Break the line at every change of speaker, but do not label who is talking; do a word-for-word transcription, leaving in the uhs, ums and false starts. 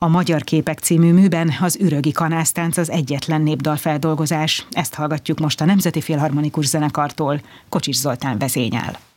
A Magyar Képek című műben az ürögi kanásztánc az egyetlen népdalfeldolgozás. Ezt hallgatjuk most a Nemzeti Filharmonikus Zenekartól. Kocsis Zoltán vezényel.